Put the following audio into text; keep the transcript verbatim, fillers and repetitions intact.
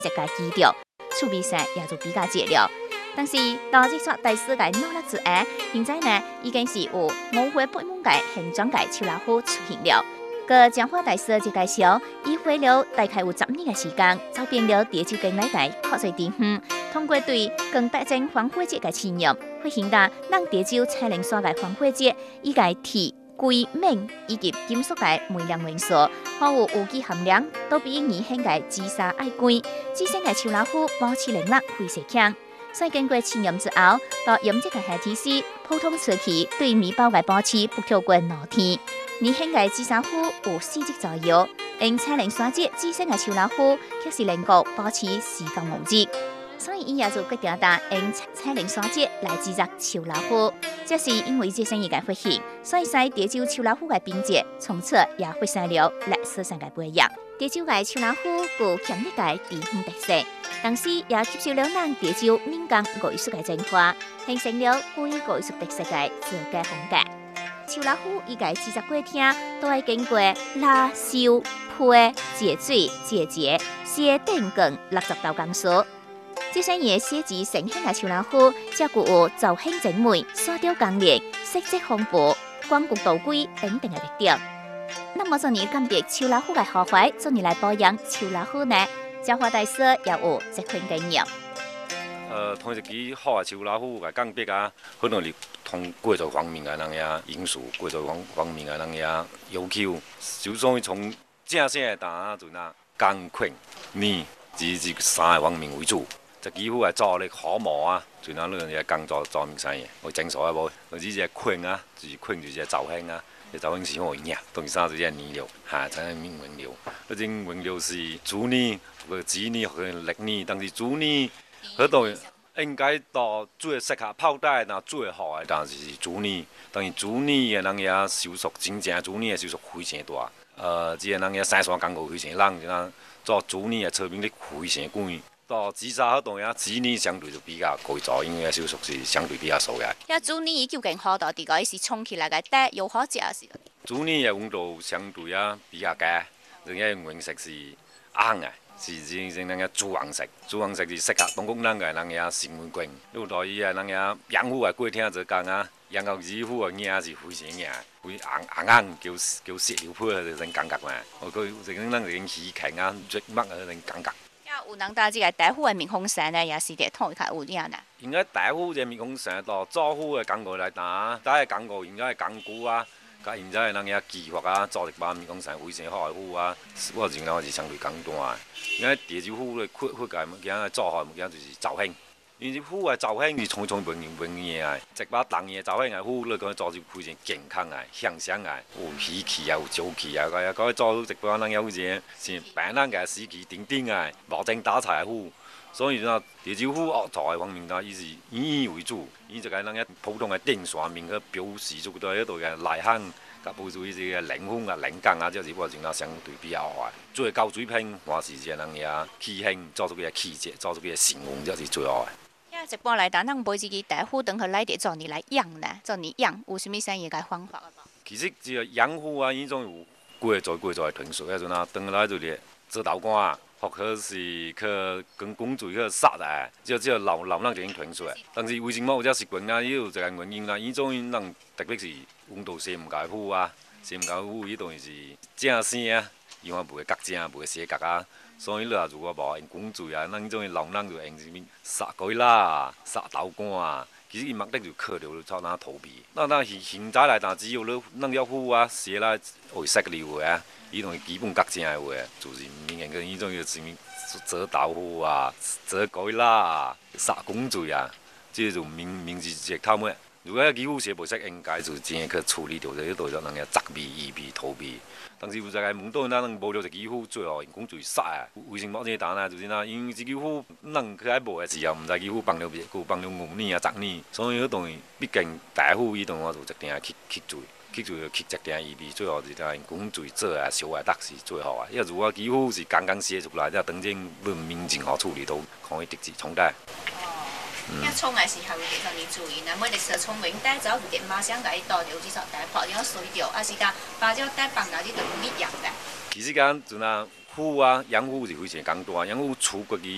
一家基调，处比赛也就比较热烈。但是到这撮大师界努力之下，现在呢已经是有五花八门界形状界秋老虎出现了。个江花大师就介绍，伊花了大概有十年的时间，走遍了地球经内界各个地方，通过对更大正防火节的试验，发现到咱地球彩磷酸的防火节，伊个铁、硅、锰以及金属界微量元素，还有有机含量，都比二线的紫砂爱高。紫色的秋老虎保持能力非常强。所以经过试验之后，到用这个下体时，普通瓷器对面包的保持不超过两天。而现个紫砂虎有四级左右，因彩磷酸节紫色的秋老虎却是能够保持时间五日。所以伊也就决定打用彩磷酸节来制作秋老虎。这是因为这生意的发现，所以使地球秋老虎的品质从此也发生了历史上的不一样。地球的秋老虎具强烈的地方特色。同时也吸收了咱地球民间艺术的精华，形成了具艺术特色的自家风格。秋老虎伊个制作过程都会经过拉、烧、批、解水、解结、写电工六十道工序。这些嘢设计成型的秋老虎，则具有造型精美、线条刚烈、色泽丰富、光顾倒规等等的特点。那么，做你鉴别秋老虎的好坏，做你来保养秋老虎呢？教花大师也有这款经验。 呃，同一支好的秋老虎来鉴别啊，可能是从贵族方面的人呀因素，贵族方方面的人呀要求，就算从正式的打阵啊，钢捆、泥、以及三个方面为主。这几乎係做咧好模啊，就那嗰樣工作做明生嘅，我正所謂無，或者隻捆啊，就是捆就是造型啊，隻造型是好影，當然就是隻泥料，嚇，才係面原料。嗰種原料是竹泥、和紙泥和礫泥，但是竹泥嗰度應該到最適合泡帶，那最好嘅當然是竹泥，但是竹泥嘅人也收縮真正，竹泥嘅收縮非常大。呃，即個人也生產工具非常人，就做竹泥嘅成本力非常貴。到紫砂嗰度呀，紫泥相對就比較貴咗，因為收縮是相對比較少嘅。 呀，竹泥究竟好到啲個是沖起來嘅帶又好食是？ 竹泥嘅溫度相對啊比較高，人家顏色是紅嘅，是是是那個朱紅色，朱紅色是適合東北人嘅人嘅成分高。如果伊啊人嘅養虎嘅過程就講啊，養到二虎嘅嘢是非常嘅，會紅紅紅叫叫石榴皮嗰種感覺嘛。我佢這種人種喜慶啊、絕乜嗰種感覺。 有人打這個大虎嘅蜜蜂山呢，也是啲通較有影呢。 應該大虎隻蜜蜂山到早虎嘅工具來打，打嘅工具應該係工具啊，甲現在人嘅技術啊，做一把蜜蜂山非常好嘅虎啊，我認為是相對簡單啊。因為地球虎嘅缺缺嘅物件做好嘅物件就是造型，因為虎嘅造型是從從永永永遠嘅，一把當嘅造型嘅虎，你講做就非常健康嘅、向上嘅，有喜氣啊，有朝氣啊，嗰嗰做一把人有隻是白人嘅士氣頂頂嘅，無精打采嘅虎。所以呢，地球虎惡做嘅方面呢，伊是以為主，伊就係人家普通嘅電線面去表示出到嗰度嘅內涵，甲保住伊啲嘅靈魂啊、靈感啊，即是我認為相對比較好嘅。最高水平，我是隻人嘅氣性，做出佢嘅氣質，做出佢嘅成分，即是最好嘅。 一般來講，咱買一支大虎，等佢來啲做你來養呢，做你養有啥物生意嘅方法？ 其實這個養虎啊，伊種有貴做貴做嘅傳說，迄陣啊，等來就係做豆乾啊，或者是去跟公主去殺啊，只只老老人就已經傳說嘅。但是為什麼有這習慣啊？伊有一個原因啦，伊種因人特別是溫度射唔夠虎啊，射唔夠虎，伊當然是正生啊，伊話袂角正，袂寫角啊。所以你話如果無用工具啊，咱種老人就用什物殺鬼啦、殺豆乾啊，其實伊目的就靠着做哪逃避。那那現現在來講，只要你弄了虎啊，寫來會識了話啊，伊種基本角正嘅話，就是明顯跟伊種有什物做豆腐啊、做鬼啦、殺工具啊，即就明明是一個頭尾。如果幾乎是袂識，應該就真去處理掉，就到咗人嘅責備、疑避、逃避。但是有一個問題，咱無了一支虎，最後用工具殺啊！為什麼這答案就是呾？因為這支虎咱去愛無嘅時候，毋知支虎放了別，佮放了牛奶啊、雜奶，所以迄當畢竟大虎伊當我就一定去去罪，去罪就去一定疑避，最後是呾用工具做啊、燒啊、得是最好啊。要如果支虎是剛剛寫出來，則當然不民警好處理都可以直接重帶。 一沖嘅時候要特別注意，嗱，每日食沖永帶走就點馬上喺倒掉至少帶泡咗水掉，還是講把咗帶放到啲度搣入嘅。 其實講就嗱虎啊，養虎是非常簡單，養虎處過去